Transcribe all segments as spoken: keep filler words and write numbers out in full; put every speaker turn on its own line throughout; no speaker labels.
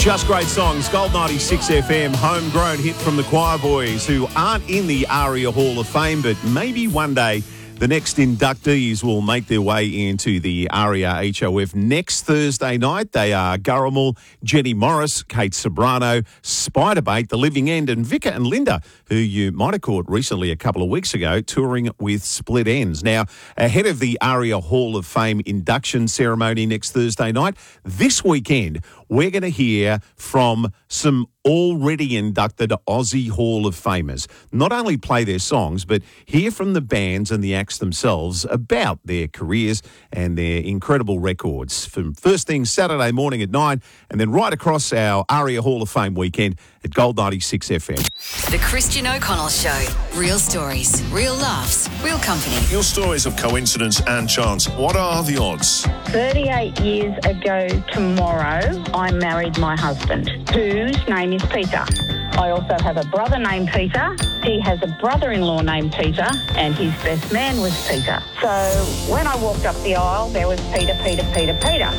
Just great songs. Gold ninety-six F M, homegrown hit from the Choir Boys, who aren't in the ARIA Hall of Fame, but maybe one day the next inductees will make their way into the ARIA H O F next Thursday night. They are Gurrumul, Jenny Morris, Kate Sobrano, Spiderbait, The Living End, and Vika and Linda, who you might have caught recently a couple of weeks ago touring with Split Ends. Now, ahead of the ARIA Hall of Fame induction ceremony next Thursday night, this weekend we're going to hear from some already inducted Aussie Hall of Famers. Not only play their songs, but hear from the bands and the acts themselves about their careers and their incredible records. From first thing Saturday morning at nine, and then right across our ARIA Hall of Fame weekend at Gold ninety-six F M.
The Christian O'Connell Show. Real stories, real laughs, real company.
Your stories of coincidence and chance. What are the odds?
thirty-eight years ago tomorrow, I married my husband, whose name is Peter. I also have a brother named Peter. He has a brother-in-law named Peter, and his best man was Peter. So when I walked up the aisle, there was Peter, Peter, Peter, Peter.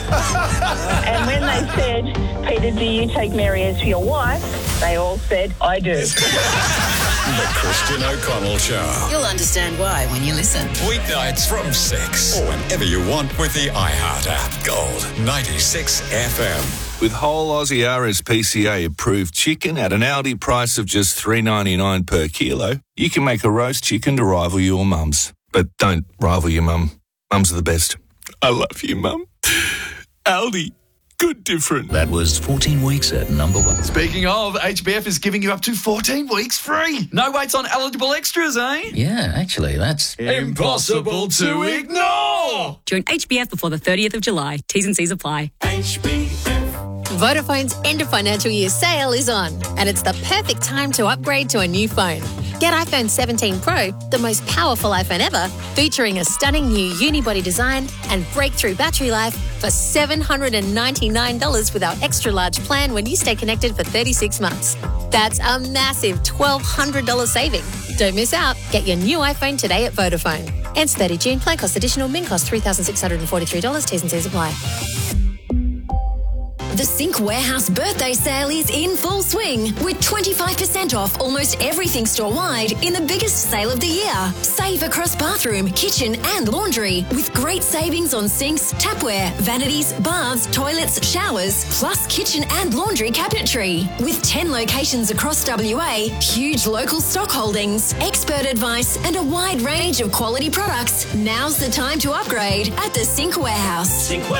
And when they said, Peter, do you take Mary as your wife? They all said, I do.
The Christian O'Connell Show.
You'll understand why when you listen.
Weeknights from six, or whenever you want with the iHeart app. Gold ninety-six F M.
With whole Aussie R S P C A approved chicken at an Aldi price of just three dollars ninety-nine per kilo, you can make a roast chicken to rival your mum's. But don't rival your mum. Mums are the best. I love you, Mum. Aldi. Good different.
That was fourteen weeks at number one.
Speaking of, H B F is giving you up to fourteen weeks free. No waits on eligible extras, eh?
Yeah, actually, that's
impossible to ignore.
Join H B F before the thirtieth of July. T's and C's apply.
H B F.
Vodafone's end of financial year sale is on, and it's the perfect time to upgrade to a new phone. Get iPhone seventeen Pro, the most powerful iPhone ever, featuring a stunning new unibody design and breakthrough battery life for seven hundred ninety-nine dollars with our extra large plan when you stay connected for thirty-six months. That's a massive twelve hundred dollars saving. Don't miss out. Get your new iPhone today at Vodafone. Ends thirtieth of June. Plan cost additional. Min cost three thousand six hundred forty-three dollars. T's and C's apply.
The Sync Warehouse birthday sale is in full swing with twenty-five percent off almost everything store-wide in the biggest sale of the year. Save across bathroom, kitchen and laundry with great savings on sinks, tapware, vanities, baths, toilets, showers, plus kitchen and laundry cabinetry. With ten locations across W A, huge local stock holdings, expert advice and a wide range of quality products, now's the time to upgrade at the Sync Warehouse.
Sync Warehouse.